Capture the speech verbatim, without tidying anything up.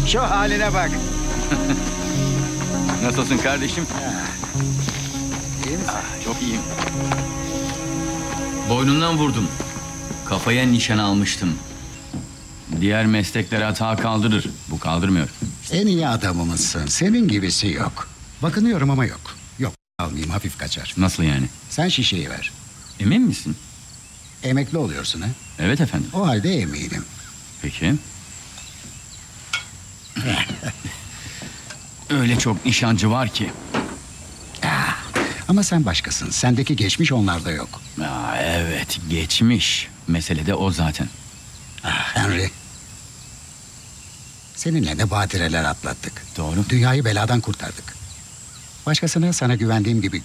Şu haline bak. Nasılsın kardeşim? İyi misin? Ah, çok iyiyim. Boynundan vurdum. Kafaya nişan almıştım. Diğer meslekler hata kaldırır. Bu kaldırmıyor. En iyi adamımızsın. Senin gibisi yok. Bakınıyorum ama yok. Yok almayayım, hafif kaçar. Nasıl yani? Sen şişeyi ver. Emin misin? Emekli oluyorsun ha? Evet efendim. O halde eminim. Peki. Öyle çok nişancı var ki. Ah, ama sen başkasın. Sendeki geçmiş onlarda yok. Aa, evet, geçmiş. Mesele de o zaten. Ah Henry. Seninle ne badireler atlattık. Doğru. Dünyayı beladan kurtardık. Başkasına sana güvendiğim gibi